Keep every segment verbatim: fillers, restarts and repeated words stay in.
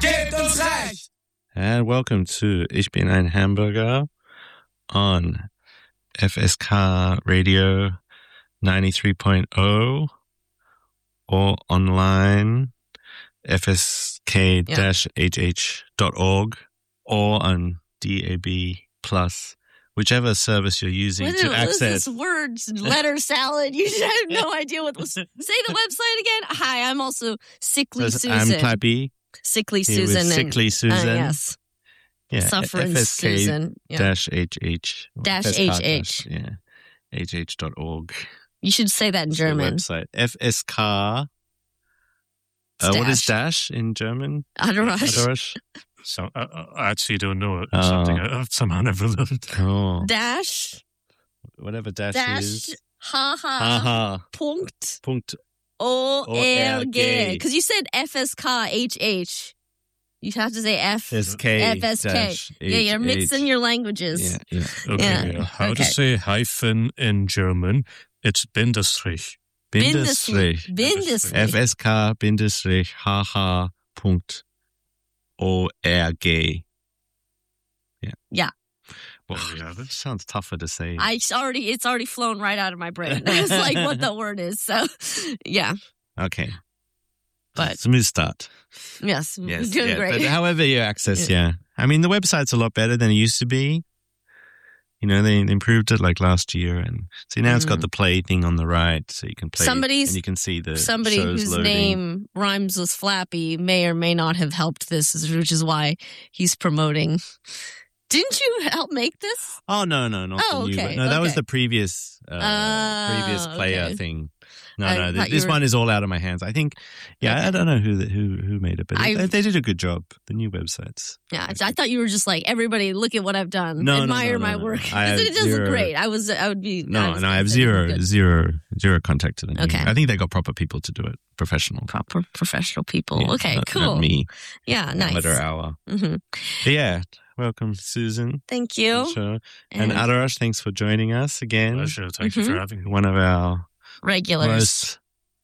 Gebt uns Recht! And welcome to Ich bin ein Hamburger on F S K Radio ninety-three point oh or online f s k dash h h dot org or on D A B plus, whichever service you're using what to is, access. What is this word letter salad? You should have no idea what was. Say the website again. Hi, I'm also Sickly So Susan. I'm Clappy. Sickly Here with Susan. Sickly and, Susan. Uh, yes. Yeah. Suffering F S K Susan. Yeah. Dash H H. Dash F S K H H. Yeah. H H dot org. You should say that in German. Website. F S K. Uh, what is dash in German? Adarash. Adarash. So I, I actually don't know. It's something Oh. I've somehow never learned. Oh. Dash. Whatever dash, Dash. is. Ha ha. Haha. Punkt. Punkt. O L G. G. Because you said F S K H H. You have to say F. S K. F S K. dash Yeah, you're H H. mixing your languages. Yeah, yeah. Okay, Yeah. yeah. How Okay. to say hyphen in German? It's Bindestrich. Bindestrich. Bindestrich. F S K Bindestrich H H Punkt O R G. Yeah. Yeah. Well, yeah, that sounds tougher to say. I it's already it's already flown right out of my brain. It's like what the word is. So yeah. Okay. But smooth start. yes, Yes, doing yeah, great. but however you access, yeah. I mean, the website's a lot better than it used to be. You know, they improved it like last year, and see now it's got Mm. the play thing on the right, so you can play. Somebody's- and you can see the Somebody shows whose loading. name rhymes with Flappy may or may not have helped this, which is why he's promoting. Didn't you help make this? Oh no, no, not Oh, the new. okay, No, that was okay. the previous, uh, Ah, previous player okay. thing. No, I no, thought th- you this were- one is all out of my hands. I think, yeah, Okay. I don't know who the, who who made it, but I- they, they did a good job. The new websites. Yeah, I, I thought you were just like everybody. Look at what I've done. No, no, Admire no, no, my no. work. I have it does zero- look great. I was. I would be. No, was no, I gonna have say zero, good. zero, zero contact to them. Okay. I think they got proper people to do it, professional. Proper professional people. Yeah, okay, not, cool. Not me. Yeah, nice. Amateur hour. hmm But yeah, welcome, Susan. Thank you. Sure. And Adarash, thanks for joining us again. Pleasure. Thank you Mhm. for having me. One of our Regulars. most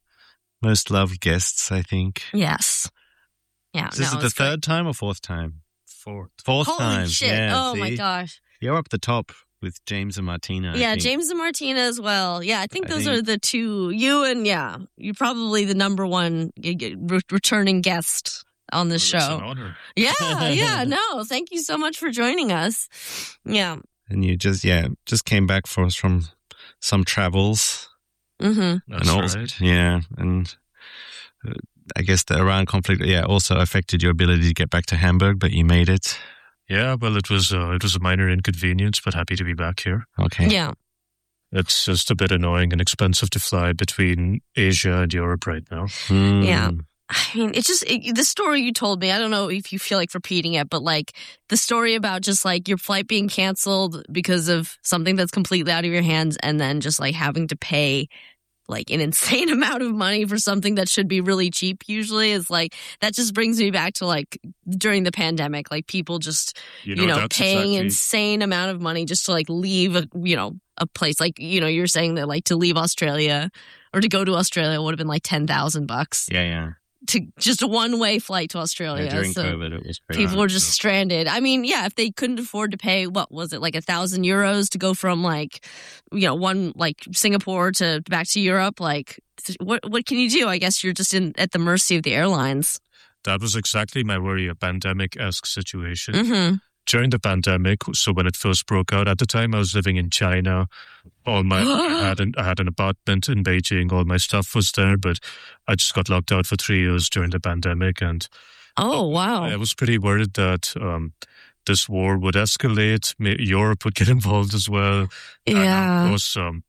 most loved guests, I think. Yes. Yeah. Is this no, the it's great. third time or fourth time? Fourth. Fourth Holy time. shit! Yeah, oh my see? gosh. You're up the top with James and Martina. I yeah, think. James and Martina as well. Yeah, I think I those think- are the two. You and yeah, you're probably the number one g- g- re- returning guest on the Well, it's an show. honor. Yeah, yeah. No, thank you so much for joining us. Yeah. And you just, yeah, just came back for us from some travels. Mm-hmm. That's and all, right. Yeah. And uh, I guess the Iran conflict, yeah, also affected your ability to get back to Hamburg, but you made it. Yeah, well, it was uh, it was a minor inconvenience, but happy to be back here. Okay. Yeah. It's just a bit annoying and expensive to fly between Asia and Europe right now. Hmm. Yeah. I mean, it's just it, the story you told me. I don't know if you feel like repeating it, but like the story about just like your flight being canceled because of something that's completely out of your hands, and then just like having to pay like an insane amount of money for something that should be really cheap usually is like that just brings me back to like during the pandemic, like people just You you know, know, that's paying exactly, insane amount of money just to like leave a you know a place like you know you're saying that like to leave Australia or to go to Australia would have been like ten thousand bucks Yeah, yeah. to just a one way flight to Australia. Yeah, during so COVID, it was crazy. people were just stranded. I mean, yeah, if they couldn't afford to pay, what was it, like a thousand euros to go from like, you know, one like Singapore to back to Europe? Like, what what can you do? I guess you're just in at the mercy of the airlines. that was exactly my worry, a pandemic-esque situation. Mm-hmm. During the pandemic, so when it first broke out, at the time I was living in China. All my I had an I had an apartment in Beijing. All my stuff was there, but I just got locked out for three years during the pandemic, and Oh wow! I was pretty worried that um, this war would escalate. May- Europe would get involved as well. And Yeah. of course, um,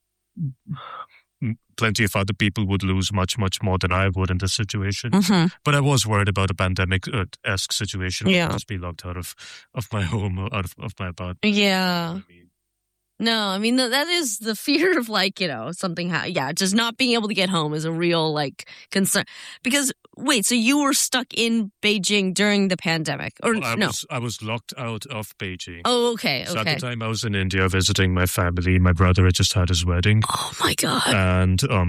m- plenty of other people would lose much, much more than I would in this situation. Mm-hmm. But I was worried about a pandemic-esque situation. I Yeah. would just be locked out of, of my home, or out of, of my apartment. Yeah. I mean, No, I mean th- that is the fear of like you know something. Ha- yeah, just not being able to get home is a real like concern. Because wait, so you were stuck in Beijing during the pandemic, or I no? was I was locked out of Beijing. Oh, okay, So okay. at the time I was in India visiting my family. My brother had just had his wedding. Oh my god. And um,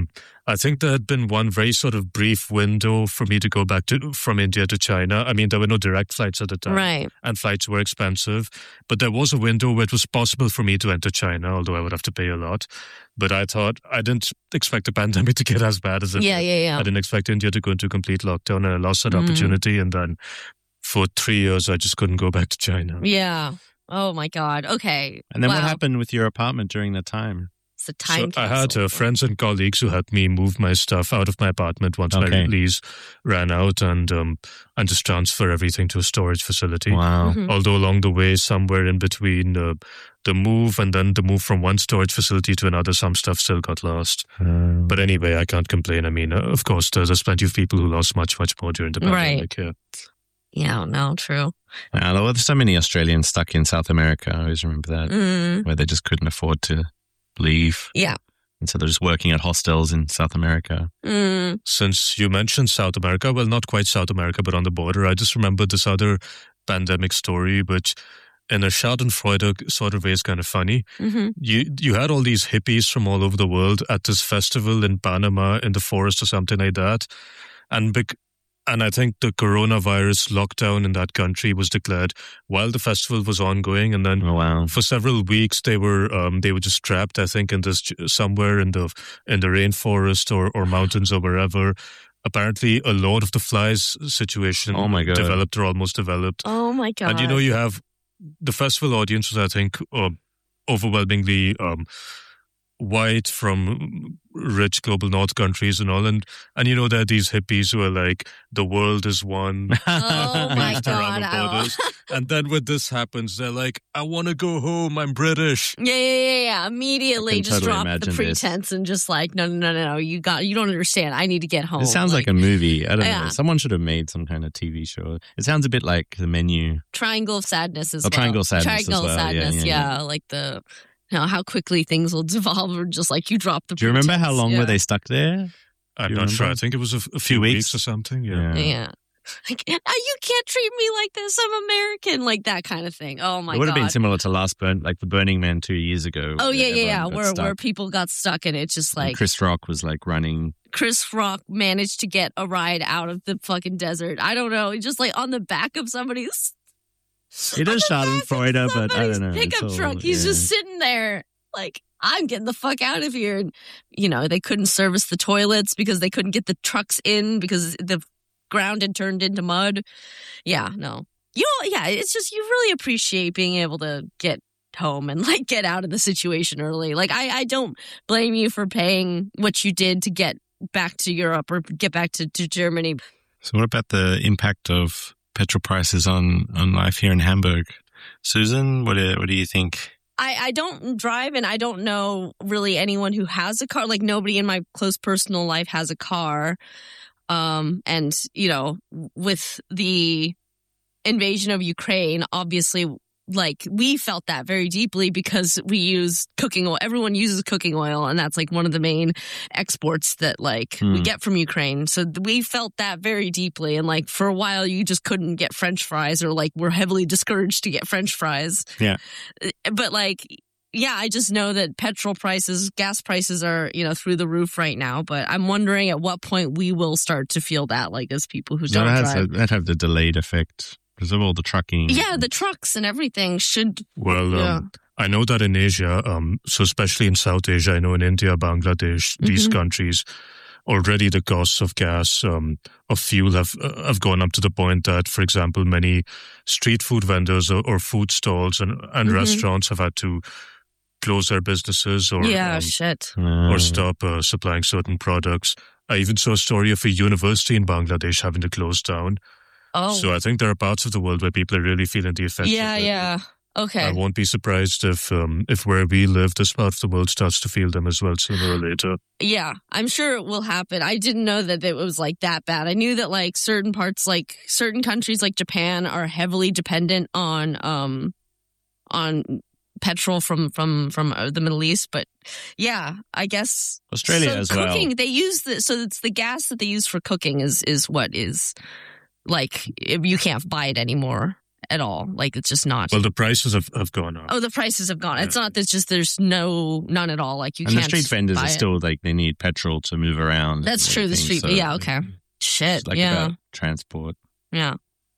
I think there had been one very sort of brief window for me to go back to from India to China. I mean, there were no direct flights at the time. Right. And flights were expensive. But there was a window where it was possible for me to enter China, although I would have to pay a lot. But I thought, I didn't expect the pandemic to get as bad as it Yeah, did. yeah, yeah. I didn't expect India to go into complete lockdown, and I lost that Mm. opportunity. And then for three years, I just couldn't go back to China. Yeah. Oh my God. Okay. And then wow. what happened with your apartment during that time? It's a time So I had capsule. uh, friends and colleagues who helped me move my stuff out of my apartment once Okay. my lease ran out, and um, and just transfer everything to a storage facility. Wow. Mhm. Although along the way, somewhere in between uh, the move and then the move from one storage facility to another, some stuff still got lost. Uh, But anyway, I can't complain. I mean, uh, of course, there's, there's plenty of people who lost much, much more during the Right. pandemic. Yeah. Yeah, no, true. yeah, there were so many Australians stuck in South America. I always remember that, Mm, where they just couldn't afford to leave. yeah. And so they're just working at hostels in South America. Mm, Since you mentioned South America, well, not quite South America, but on the border, I just remembered this other pandemic story, which in a Schadenfreude sort of way is kind of funny. hmm You you had all these hippies from all over the world at this festival in Panama in the forest or something like that. And bec- and I think the coronavirus lockdown in that country was declared while the festival was ongoing. And then Oh, wow. for several weeks they were um, they were just trapped, I think, in this somewhere in the in the rainforest or, or mountains or wherever. Apparently, a Lord of the Flies situation Oh, my God. developed or almost developed. Oh my God. And you know, you have the festival audience was, I think, uh, overwhelmingly um, white from rich global north countries and all. And, and you know, there are these hippies who are like, the world is one. Oh my Peace around God. the I don't- borders. And then when this happens, they're like, I want to go home. I'm British. Yeah, yeah, yeah, yeah. Immediately I can just totally drop the imagine this. pretense and just like, no, no, no, no, no. You got, you don't understand. I need to get home. It sounds like, a movie. I don't Yeah. know. Someone should have made some kind of T V show. It sounds a bit like The Menu. triangle of sadness as Oh, well. Triangle of Sadness as Triangle of well. Yeah, sadness. yeah, yeah. Like the, you know, how quickly things will devolve, or just like you drop the. Do you remember how pretense. long yeah. were they stuck there? I'm You not sure. remember? I think it was a, f- a Few few weeks? weeks or something. Yeah. Yeah. Yeah. Like, "Ah, you can't treat me like this. I'm American. Like that kind of thing. Oh my it would God. have been similar to last burn, like the Burning Man two years ago. Oh where yeah, yeah, yeah. everyone got Where stuck. where people got stuck and it's just And like Chris Rock was like running. Chris Rock managed to get a ride out of the fucking desert. I don't know, just like on the back of somebody's It is Schadenfreude, but I somebody's don't know. pickup It's all- truck. He's yeah. just sitting there like, I'm getting the fuck out of here. And you know, they couldn't service the toilets because they couldn't get the trucks in because the ground had turned into mud. Yeah, no. You know, yeah, it's just you really appreciate being able to get home and like get out of the situation early. Like I, I don't blame you for paying what you did to get back to Europe or get back to, to Germany. So what about the impact of petrol prices on, on life here in Hamburg? Susan, what do, what do you think? I, I don't drive and I don't know really anyone who has a car. Like nobody in my close personal life has a car. Um, and, you know, with the invasion of Ukraine, obviously, like we felt that very deeply because we use cooking oil. Everyone uses cooking oil, and that's like one of the main exports that like we Hmm. get from Ukraine. So th- we felt that very deeply. And like for a while, you just couldn't get French fries, or like we're heavily discouraged to get French fries. Yeah. Uh, But like, yeah, I just know that petrol prices, gas prices are, you know, through the roof right now. But I'm wondering at what point we will start to feel that, like as people who So don't that has drive. a, that have the delayed effect because of all the trucking. Yeah, the trucks and everything should. Well, Yeah. um, I know that in Asia, um, so especially in South Asia, I know in India, Bangladesh, these Mhm. countries, already the costs of gas, um, of fuel have uh, have gone up to the point that, for example, many street food vendors or, or food stalls and, and Mhm. restaurants have had to close their businesses or yeah, um, shit. Uh, or stop uh, supplying certain products. I even saw a story of a university in Bangladesh having to close down. Oh, So I think there are parts of the world where people are really feeling the effects. yeah, of it. yeah. Okay. I won't be surprised if um, if where we live, this part of the world starts to feel them as well sooner or later. Yeah, I'm sure it will happen. I didn't know that it was like that bad. I knew that like certain parts, like certain countries like Japan are heavily dependent on um on petrol from from from uh, the Middle East, but yeah, I guess Australia so as cooking, well. they use the so it's the gas that they use for cooking is is what is like you can't buy it anymore at all. Like, it's just not. Well, the prices have, have gone up. Oh, the prices have gone. Yeah. It's not that just there's no, none at all. Like, you and can't the street vendors buy are it. still like they need petrol to move around. That's and true. The everything, street. so Yeah. Okay. Shit. It's like yeah. about transport. Yeah.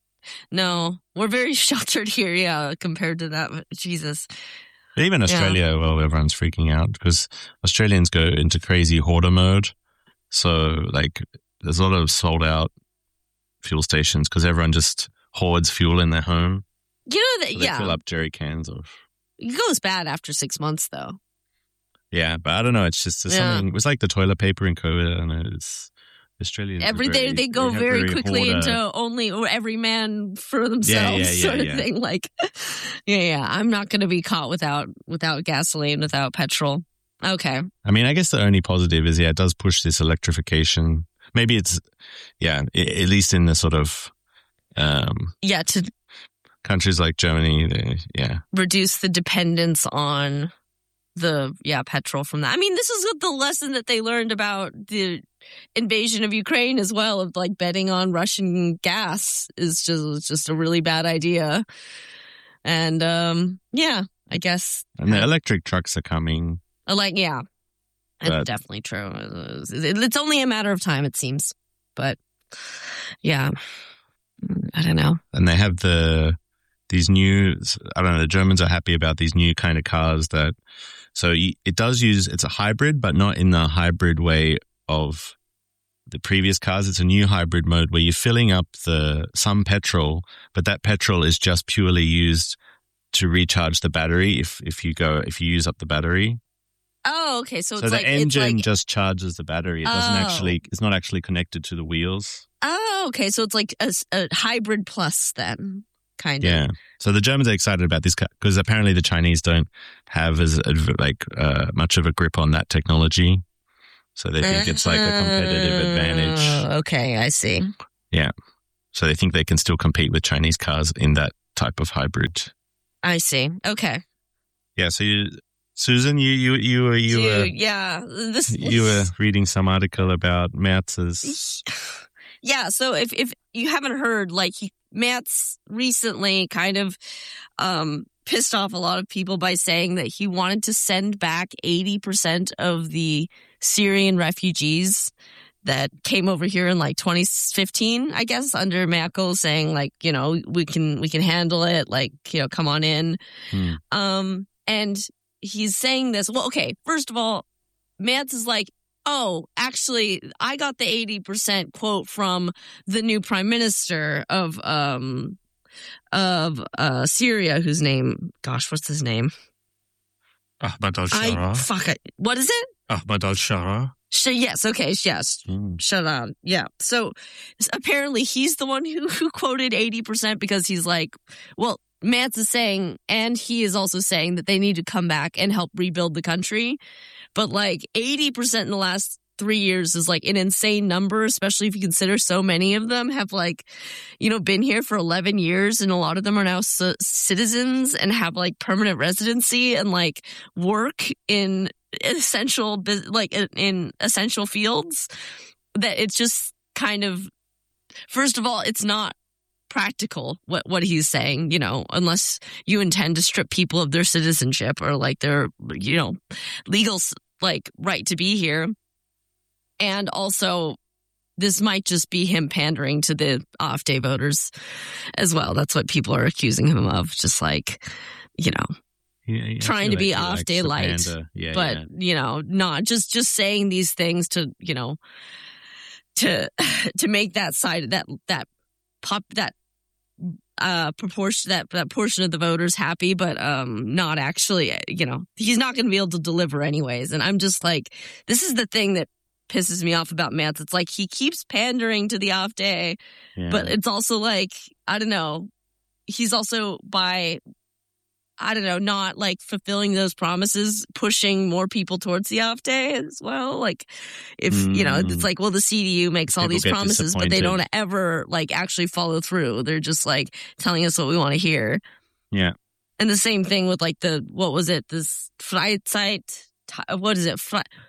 No, we're very sheltered here. Yeah. Compared to that. Jesus. But even Australia, well, everyone's freaking out because Australians go into crazy hoarder mode. So, like, there's a lot of sold out fuel stations because everyone just hoards fuel in their home. You know that, So they yeah. fill up jerry cans of. It goes bad after six months, though. Yeah, but I don't know. It's just there's Yeah. something. It was like the toilet paper in COVID. I don't know. It's Australians. are Every day very- they go have very quickly hoarder- into only or every man for themselves yeah, yeah, sort of yeah. thing. Like, yeah, yeah. I'm not going to be caught without without gasoline, without petrol. Okay. I mean, I guess the only positive is, yeah, it does push this electrification. Maybe it's, yeah, i- at least in the sort of um, Yeah, to countries like Germany, they, yeah. reduce the dependence on the yeah petrol from that. I mean, this is what the lesson that they learned about the invasion of Ukraine as well, of like betting on Russian gas is just was just a really bad idea. And um yeah, I guess And the electric trucks are coming. uh, like yeah, it's But- definitely true. It's only a matter of time, it seems. But yeah, I don't know. And they have the these new, I don't know, the Germans are happy about these new kind of cars that, so y- it does use, it's a hybrid, but not in the hybrid way of the previous cars. It's a new hybrid mode where you're filling up the some petrol, but that petrol is just purely used to recharge the battery if, if you go, if you use up the battery. Oh, okay. So, So it's the like engine it's like just charges the battery. It doesn't Oh. actually, it's not actually connected to the wheels. oh, okay. So it's like a, s- a hybrid plus then, kind of. Yeah. So the Germans are excited about this because apparently the Chinese don't have as adv- like uh, much of a grip on that technology. So they think it's like a competitive advantage. Oh, okay, I see. So they think they can still compete with Chinese cars in that type of hybrid. I see. Okay. Yeah. So you, Susan, you you you were you were Dude, yeah. This you were reading some article about Merz's. Yeah, so if if you haven't heard, like he Matt's recently kind of um pissed off a lot of people by saying that he wanted to send back eighty percent of the Syrian refugees that came over here in like twenty fifteen, I guess, under Merkel, saying like, you know, we can we can handle it, like, you know, come on in. Hmm. Um and he's saying this, well, okay, first of all, Mance is like, oh, actually, I got the eighty percent quote from the new prime minister of um of uh Syria, whose name, gosh, what's his name? Ahmad I al-Shara. fuck it. What is it? Ahmad al-Shara. Sh- yes, okay, yes. Hmm. Shut on. Yeah. So s- apparently he's the one who, who quoted eighty percent because he's like, well, Mance is saying, and he is also saying that they need to come back and help rebuild the country. But like eighty percent in the last three years is like an insane number, especially if you consider so many of them have like, you know, been here for eleven years. And a lot of them are now c- citizens and have like permanent residency and like work in essential, bus- like in, in essential fields. That it's just kind of, first of all, it's not practical what what he's saying, you know, unless you intend to strip people of their citizenship or like their, you know, legal like right to be here. And also this might just be him pandering to the off day voters as well. That's what people are accusing him of, just like, you know, Yeah, yeah, I trying feel to be he off likes day the light, panda. Yeah, but yeah. you know, not just just saying these things to, you know, to to make that side that that pop that uh proportion that that portion of the voters happy, but um not actually, you know, he's not going to be able to deliver anyways. And I'm just like, this is the thing that pisses me off about Mance. It's like he keeps pandering to the off day, Yeah. but it's also like, I don't know, he's also by, I don't know, not like fulfilling those promises, pushing more people towards the off day as well. Like if, you know, Mm. it's like, well, the C D U makes all People these get promises, but they don't disappointed. ever like actually follow through. They're just like telling us what we want to hear. Yeah. And the same thing with like the, what was it? This Freizeit, what is it? Fre-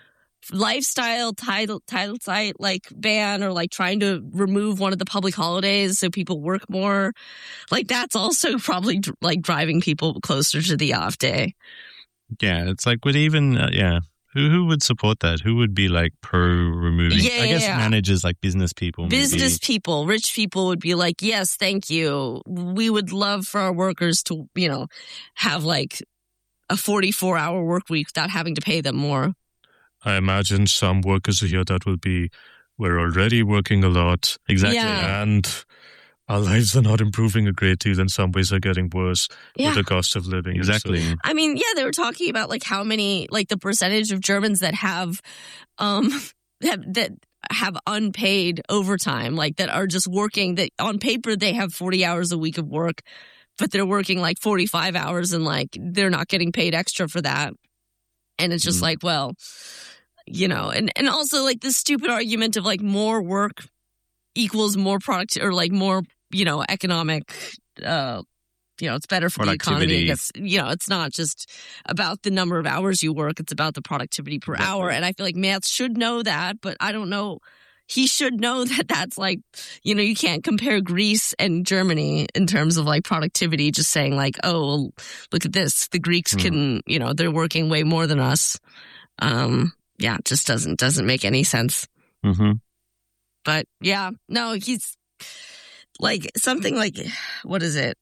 lifestyle title title site like ban or like trying to remove one of the public holidays so people work more. Like that's also probably like driving people closer to the off day. Yeah, it's like would even uh, yeah. Who who would support that? Who would be like pro removing? Yeah, I guess yeah. managers like business people. Business maybe. people, rich people would be like, yes, thank you. We would love for our workers to, you know, have like a forty-four hour work week without having to pay them more. I imagine some workers here that will be, we're already working a lot. Exactly. Yeah. And our lives are not improving a great deal. In some ways, are getting worse Yeah. with the cost of living. Exactly. So, I mean, yeah, they were talking about like how many, like the percentage of Germans that have, um, have, that have unpaid overtime, like that are just working, that on paper they have forty hours a week of work, but they're working like forty-five hours and like they're not getting paid extra for that. And it's just Mhm. like, well, you know, and, and also like this stupid argument of like more work equals more product or like more, you know, economic, uh, you know, it's better for the economy. Productivity. It's, you know, it's not just about the number of hours you work. It's about the productivity per Exactly. hour. And I feel like Matt should know that, but I don't know. He should know that that's like, you know, you can't compare Greece and Germany in terms of like productivity, just saying like, oh, well, look at this. The Greeks Hmm. can, you know, they're working way more than us. Um, yeah, it just doesn't, doesn't make any sense. Mm-hmm. But yeah, no, he's like something like, what is it?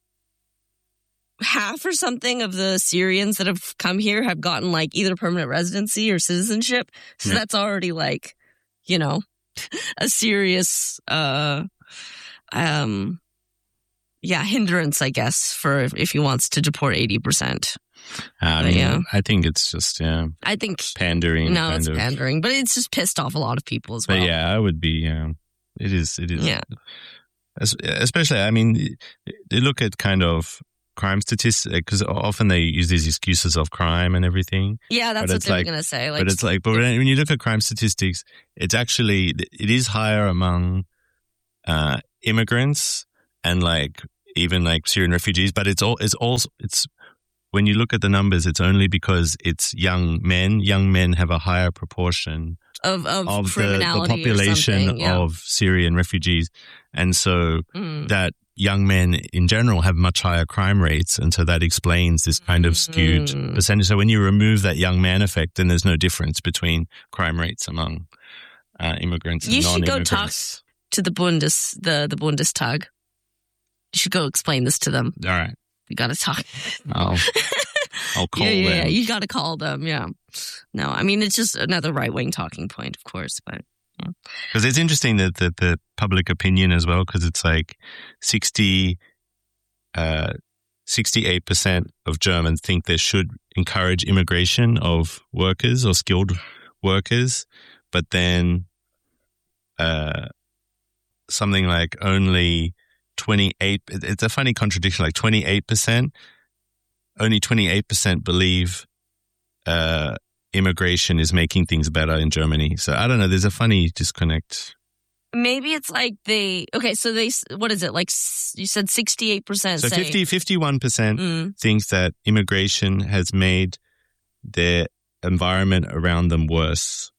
Half or something of the Syrians that have come here have gotten like either permanent residency or citizenship. So Yeah. that's already like, you know, a serious, uh, um, yeah, hindrance, I guess, for if, if he wants to deport eighty percent. I But mean, yeah. I think it's just yeah I think, pandering. no, kind it's of. pandering, but it's just pissed off a lot of people as well. But yeah, I would be. Yeah, it is. It is. Yeah. Es- Especially, I mean, they look at kind of crime statistics because often they use these excuses of crime and everything. Yeah, that's But what it's they were like- going to say. Like, but it's like, but when when you look at crime statistics, it's actually it is higher among uh, immigrants and like even like Syrian refugees. But it's all it's also it's when you look at the numbers, it's only because it's young men. Young men have a higher proportion of, of, of the, the criminality or population something. Yeah. of Syrian refugees, and so Mm. that young men in general have much higher crime rates, and so that explains this kind of skewed Mm. percentage. So when you remove that young man effect, then there's no difference between crime rates among uh, immigrants and You should go non-immigrants. to the Bundes, the, the Bundestag. You should go explain this to them. All right, You got to talk. I'll I'll call yeah, yeah, them. yeah. You got to call them. Yeah. No, I mean, it's just another right wing talking point, of course, but Because it's interesting that the, the public opinion as well, because it's like sixty, uh, sixty-eight percent of Germans think they should encourage immigration of workers or skilled workers, but then uh, something like only twenty-eight, it's a funny contradiction, like twenty-eight percent, only twenty-eight percent believe uh, immigration is making things better in Germany. So I don't know. There's a funny disconnect. maybe it's like they, okay, so they, what is it? Like s- you said sixty-eight percent So say. fifty, fifty-one percent Mm, thinks that immigration has made their environment around them worse.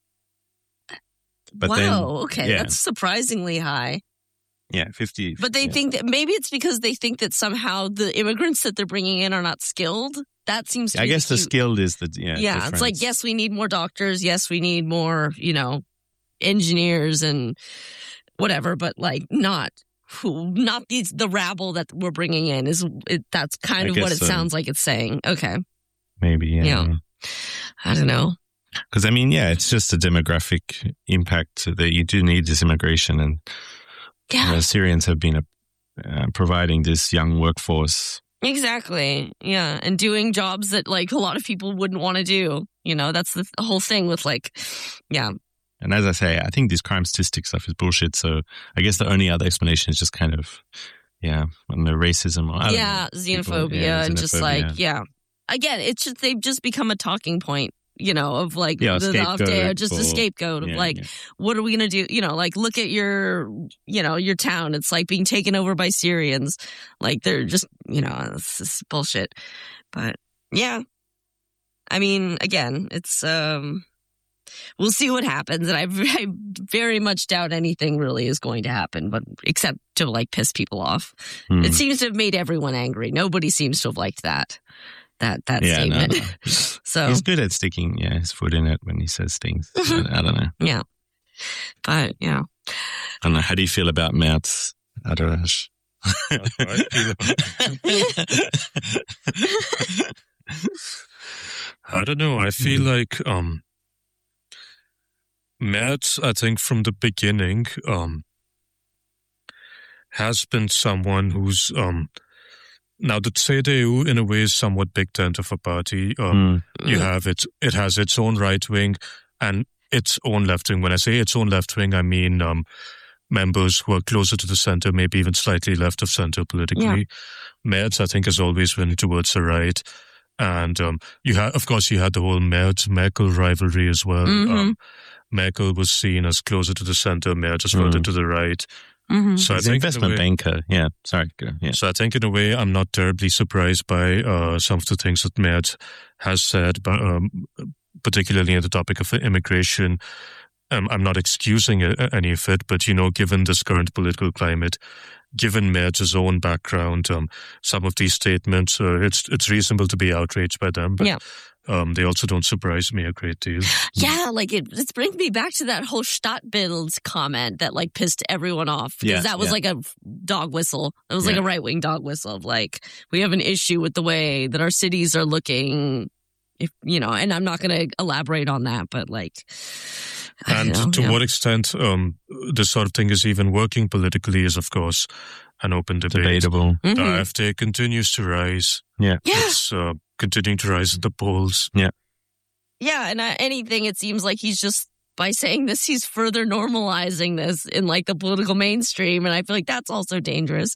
But wow. then, okay. yeah. That's surprisingly high. Yeah, fifty. But they yeah. think that maybe it's because they think that somehow the immigrants that they're bringing in are not skilled. That seems to I be guess the huge- skilled is the yeah. yeah, it's like, difference. yes, we need more doctors. Yes, we need more, you know, engineers and whatever, but like not who, not these, the rabble that we're bringing in is it, that's kind I of what guess it so. sounds like it's saying. Okay. maybe yeah. Yeah. I don't know. Because I mean, yeah, it's just a demographic impact that you do need this immigration, and Yeah, you know, Syrians have been uh, providing this young workforce. exactly. Yeah. And doing jobs that like a lot of people wouldn't want to do. You know, that's the whole thing with like, yeah. And as I say, I think this crime statistic stuff is bullshit. So I guess the only other explanation is just kind of, yeah, I don't know, racism or I don't yeah, know, xenophobia people- yeah, and just xenophobia. like, yeah. Again, it's just, they've just become a talking point, you know, of like Yeah, a the, the off day, or scapegoat just a for- scapegoat of Yeah, like, yeah. what are we going to do? You know, like look at your, you know, your town. It's like being taken over by Syrians. Like they're just, you know, it's just bullshit. But yeah, I mean, again, it's, um, we'll see what happens. And I, I very much doubt anything really is going to happen, but except to like piss people off. Hmm. It seems to have made everyone angry. Nobody seems to have liked that. That that Yeah, no, statement. no. So He's good at sticking yeah, his foot in it when he says things. I, I don't know. yeah, but yeah, I don't know. How do you feel about Merz, Adarash? I I don't know. I feel like um, Merz, I think from the beginning, um, has been someone who's um, now the C D U in a way is somewhat big tent of a party. Um, Hmm. You have it; it has its own right wing and its own left wing. When I say its own left wing, I mean um, members who are closer to the center, maybe even slightly left of center politically. Merz, I think, has always been towards the right. And um, you had, of course, you had the whole Merz-Merkel rivalry as well. Mhm. Um, Merkel was seen as closer to the center, Merz is further Mm. to the right. Mhm. So I He's an think in a investment way- banker. Yeah, sorry. Go. Yeah. So I think in a way, I'm not terribly surprised by uh, some of the things that Merz has said, but um, particularly on the topic of immigration. Um, I'm not excusing it, any of it, but, you know, given this current political climate, given Merz's own background, um, some of these statements, uh, it's it's reasonable to be outraged by them, but Yeah. um, they also don't surprise me a great deal. Yeah, like it, it brings me back to that whole Stadtbild comment that like pissed everyone off because Yeah, that was yeah. like a dog whistle. It was like Yeah. a right wing dog whistle of like we have an issue with the way that our cities are looking. If you know, and I'm not going to elaborate on that, but like, I And don't know, to yeah. what extent um, this sort of thing is even working politically is, of course, an open debate. Debatable. The Mhm. AfD continues to rise. Yeah. Yeah, It's uh, continuing to rise in the polls. yeah, and uh, anything it seems like he's just by saying this, he's further normalizing this in like the political mainstream, and I feel like that's also dangerous.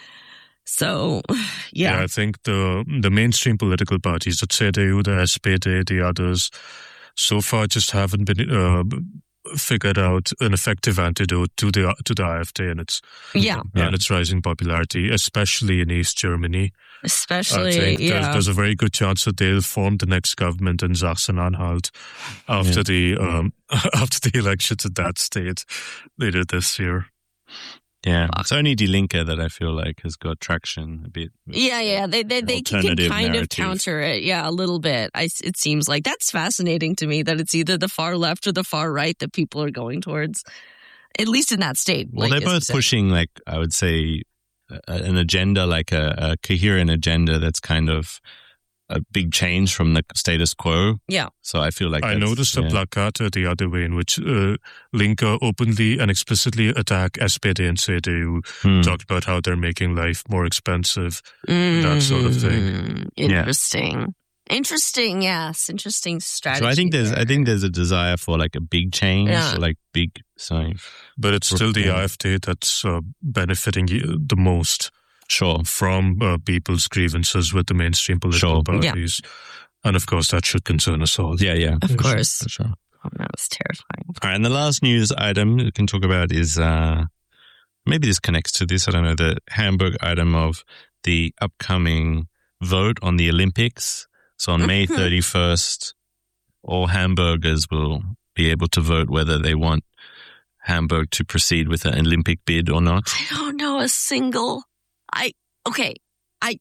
So, Yeah, yeah, I think the the mainstream political parties, the C D U, the S P D, the others, so far just haven't been uh, figured out an effective antidote to the to the AfD and its yeah, Yeah. and its rising popularity, especially in East Germany. I especially think there's, yeah. there's a very good chance that they'll form the next government in Sachsen-Anhalt after the um, after the elections in that state later this year. Yeah. Fuck. It's only Die Linke that I feel like has got traction a bit. Yeah, yeah, they they they can alternative kind of narrative. counter it, yeah, a little bit. I it seems like that's fascinating to me that it's either the far left or the far right that people are going towards, at least in that state. Well, like, they're as you both said. pushing, like, I would say, a, an agenda, like a, a coherent agenda that's kind of a big change from the status quo. Yeah. So I feel like I that's- noticed a yeah. placard the other way in which uh, Linke openly and explicitly attack S P D and C D U, Hmm. talked about how they're making life more expensive. that sort of thing. Mm, Interesting. Interesting, yes. Interesting strategy. So I think there's, I there. think there's a desire for like a big change, Yeah. or like big. Sorry, But it's still the Yeah. AfD that's uh, benefiting y- the most sure. from uh, people's grievances with the mainstream political Sure. Yeah. parties. And of course, that should concern us all. Yeah, yeah. Of for sure, course. for sure. Oh, that was terrifying. All right, and the last news item we can talk about is uh, maybe this connects to this. I don't know, the Hamburg item of the upcoming vote on the Olympics. So on May Mhm. thirty-first, all Hamburgers will be able to vote whether they want Hamburg to proceed with an Olympic bid or not. I don't know a single. I okay. I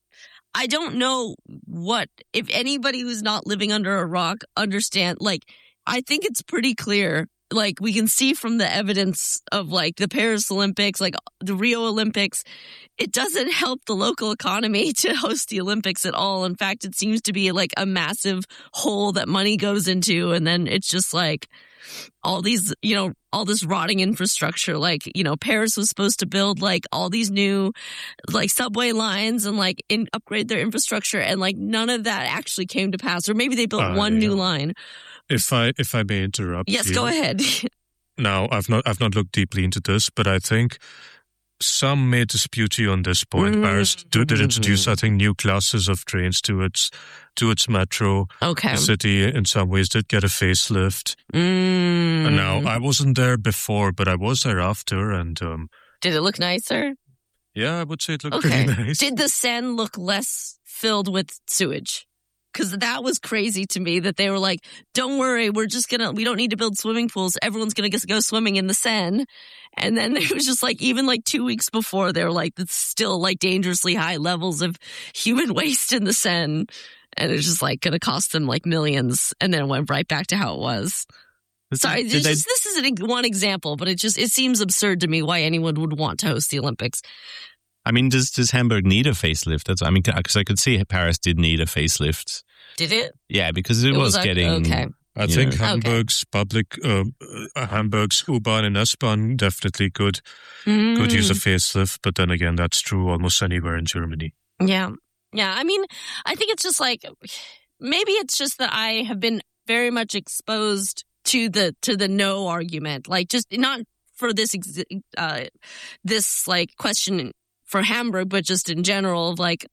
I don't know what if anybody who's not living under a rock understand. Like, I think it's pretty clear. Like, we can see from the evidence of like the Paris Olympics, like the Rio Olympics, it doesn't help the local economy to host the Olympics at all. In fact, it seems to be like a massive hole that money goes into, and then it's just like all these, you know, all this rotting infrastructure. Like, you know, Paris was supposed to build like all these new like subway lines and like in, upgrade their infrastructure, and like none of that actually came to pass. Or maybe they built Uh, one new yeah. line. If I if I may interrupt, Yes, you. go ahead. Now, I've not I've not looked deeply into this, but I think some may dispute you on this point. Mm. Paris did, did introduce, I think, new classes of trains to its to its metro. Okay. The city, in some ways, did get a facelift. Mm. And now, I wasn't there before, but I was there after, and um, Did it look nicer? yeah, I would say it looked Okay. pretty nice. Did the Seine look less filled with sewage? because that was crazy to me that they were like, don't worry, we're just going to, we don't need to build swimming pools. Everyone's going to go swimming in the Seine. And then it was just like, even like two weeks before, they were like, it's still like dangerously high levels of human waste in the Seine. And it's just like going to cost them like millions. And then it went right back to how it was. Sorry, Did they- just, this is an, one example, but it just, it seems absurd to me why anyone would want to host the Olympics. I mean, does does Hamburg need a facelift? That's I mean, because I could see Paris did need a facelift. Did it? Yeah, because it, It was, was, uh, getting okay. I you think know. Hamburg's public, uh, uh, Hamburg's U-Bahn and S-Bahn definitely could Mm. could use a facelift. But then again, that's true almost anywhere in Germany. Yeah. Yeah. I mean, I think it's just like, maybe it's just that I have been very much exposed to the, to the no argument. Like just not for this, ex- uh, this like question for Hamburg, but just in general of like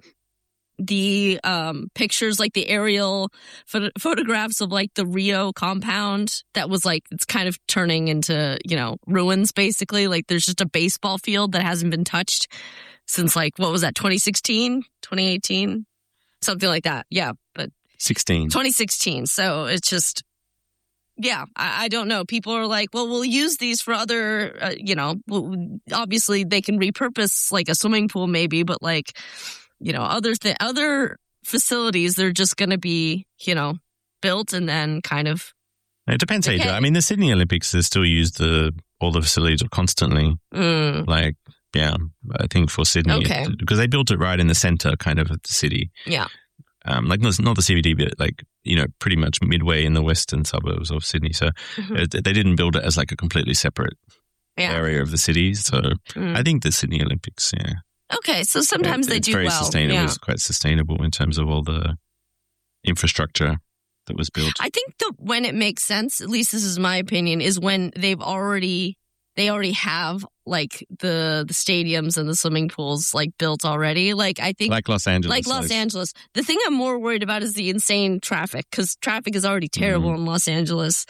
the, um, pictures, like the aerial pho- photographs of like the Rio compound that was like, it's kind of turning into, you know, ruins basically. Like there's just a baseball field that hasn't been touched since like, what was that? twenty sixteen, twenty eighteen, something like that. Yeah. But sixteen. twenty sixteen. So it's just, yeah, I, I don't know. People are like, well, we'll use these for other, uh, you know, w- obviously they can repurpose like a swimming pool maybe, but like, you know, other th- other facilities, they're just going to be, you know, built and then kind of. It depends how you do it. Okay. I mean, the Sydney Olympics, they still use the all the facilities constantly. Mm, Like, yeah, I think for Sydney, Okay. it- because they built it right in the center, kind of, of the city. yeah. Um, like not, not the C B D, but like, you know, pretty much midway in the western suburbs of Sydney. So Mhm. it, they didn't build it as like a completely separate Yeah. area of the city. So Mm. I think the Sydney Olympics, yeah. Okay. So sometimes it- they it's do very well. sustainable. Yeah. It's quite sustainable in terms of all the infrastructure that was built. I think the when it makes sense, at least this is my opinion, is when they've already they already have like the the stadiums and the swimming pools like built already. Like I think like Los Angeles. like Los Angeles. The thing I'm more worried about is the insane traffic because traffic is already terrible in Los Angeles.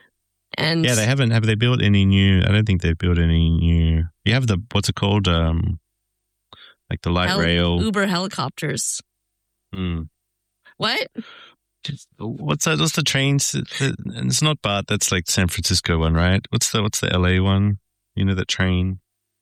And Mm-hmm. Yeah, they haven't. Have they built any new? I don't think they've built any new. You have the what's it called? Um, like the light hel- rail. Uber helicopters. Hmm. What? What's that? What's the trains? And it's not BART. That's like San Francisco one, right? What's the What's the L A one? You know that train?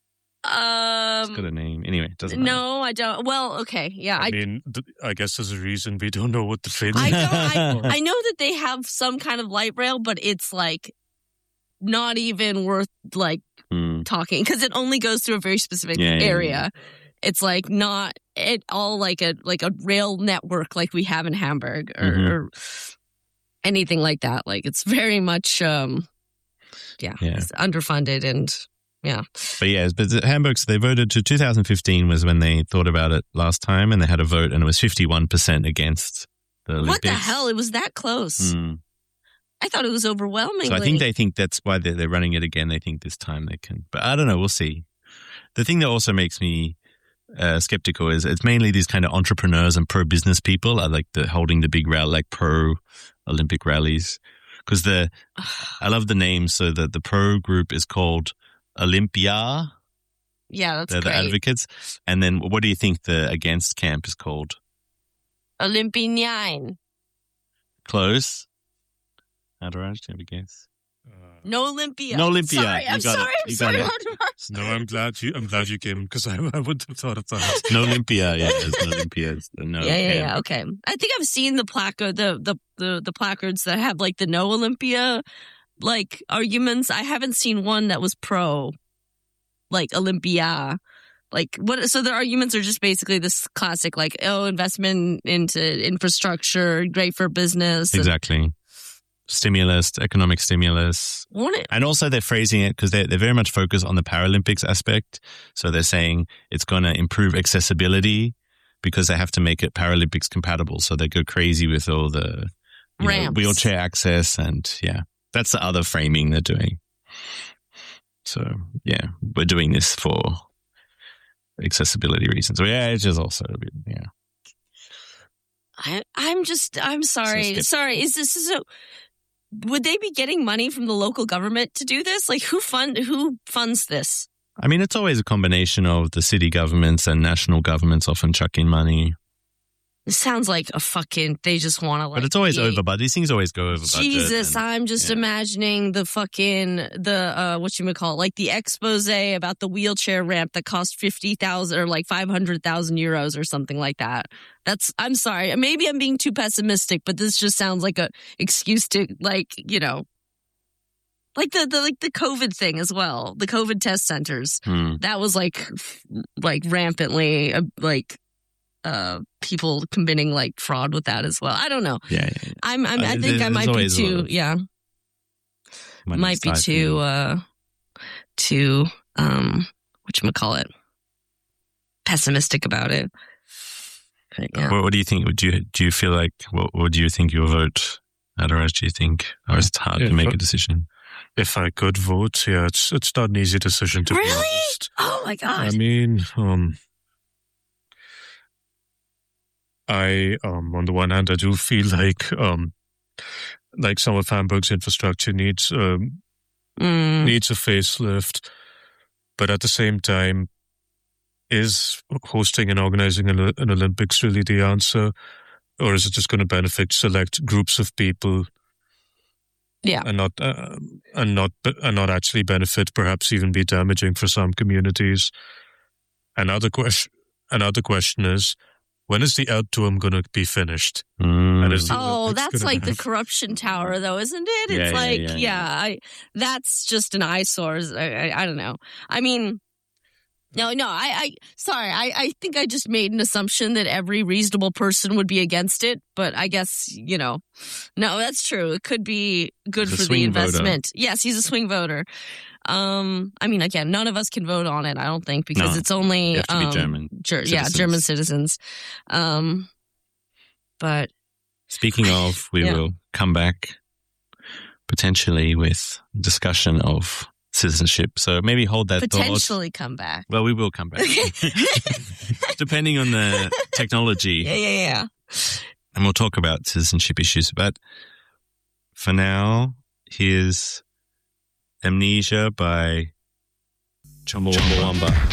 It's got Um. a name. Anyway, it doesn't matter. No, I don't. Well, okay, yeah, I, I mean, th- I guess there's a reason we don't know what the train I is. know, I, I know that they have some kind of light rail, but it's like not even worth like Hmm. talking because it only goes through a very specific Yeah, yeah, area. yeah. It's like not at all like a like a rail network like we have in Hamburg or, Mhm. or anything like that. Like it's very much, um, yeah, Yeah. it's underfunded and yeah. But yeah, but the Hamburg's, they voted to two thousand fifteen was when they thought about it last time, and they had a vote, and it was fifty-one percent against the Olympics. What the hell? It was that close. Hmm. I thought it was overwhelmingly. So I think they think that's why they're, they're running it again. They think this time they can. But I don't know. We'll see. The thing that also makes me uh, skeptical is it's mainly these kind of entrepreneurs and pro-business people are like the holding the big rally, like pro-Olympic rallies. Because the I love the name. So the, the pro group is called Olympia. yeah, that's They're the great. advocates. And then what do you think the against camp is called? Olympian. Close. How do I have a guess? Uh, No Olympia. No Olympia. Sorry, You I'm got it. sorry. I'm You got sorry. it. Waldemar. no, I'm glad you. I'm glad you came because I, I wouldn't have thought of that. No Olympia. Yeah, there's no Olympia. It's the no yeah, yeah, camp. yeah. Okay. I think I've seen the placard, the, the the the placards that have like the no Olympia like arguments. I haven't seen one that was pro, like Olympia. Like what? So the arguments are just basically this classic, like oh, investment into infrastructure, great for business. and- Exactly. Stimulus, economic stimulus. Won't it? And also they're phrasing it because they're, they're very much focused on the Paralympics aspect. So they're saying it's going to improve accessibility because they have to make it Paralympics compatible. So they go crazy with all the you know, Ramps. wheelchair access. And yeah, that's the other framing they're doing. So yeah, we're doing this for accessibility reasons. So yeah, it's just also, a bit, yeah. I, I'm just, I'm sorry. skeptical. sorry. Is this so? Would they be getting money from the local government to do this? Like, who fund? Who funds this? I mean, it's always a combination of the city governments and national governments often chuck in money. It sounds like a fucking, they just want to like. But it's always be- over, but these things always go over budget. Jesus, and- I'm just yeah. imagining the fucking, the, uh, whatchamacallit, like the expose about the wheelchair ramp that cost fifty thousand or like five hundred thousand euros or something like that. That's, I'm sorry. Maybe I'm being too pessimistic, but this just sounds like a excuse to like, you know, like the, the, like the COVID thing as well. The COVID test centers. Hmm. That was like, like rampantly, uh, like, uh people committing like fraud with that as well. I don't know. Yeah, yeah, yeah. I'm, I'm Uh, I think there's- I might there's be always a lot too of yeah. money Might be siphoning. too uh too um whatchamacallit, pessimistic about it. But, yeah. What, what do you think? Do you do you feel like what? What do you think your vote, Adaraj? Do you think, or is it hard Yeah, to make but- a decision? If I could vote, yeah, it's it's not an easy decision to be Really? honest. Oh my god. I mean, um, I um, on the one hand, I do feel like um, like some of Hamburg's infrastructure needs um, Mm, needs a facelift, but at the same time, is hosting and organizing an, an Olympics really the answer, or is it just going to benefit select groups of people? Yeah. and not uh, and not and not actually benefit, perhaps even be damaging for some communities. Another question. Another question is, when is the Elbturm going to be finished? Mm. And is the oh, Olympics that's gonna like the have- corruption tower, though, isn't it? Yeah, It's yeah, like, yeah, yeah, yeah. I, that's just an eyesore. I, I, I don't know. I mean, no, no, I, I, sorry, I, I think I just made an assumption that every reasonable person would be against it, but I guess, you know, no, that's true. It could be good He's a for the swing voter. investment. Yes, he's a swing voter. Um, I mean, again, none of us can vote on it, I don't think, because No, it's only, you have to be um, German Ger- yeah, citizens. German citizens. Um, but Speaking of, we Yeah. will come back potentially with discussion of citizenship. So maybe hold that thought. potentially come back. Well, we will come back. Depending on the technology. Yeah, yeah, yeah. And we'll talk about citizenship issues. But for now, here's Amnesia by Chumbawamba.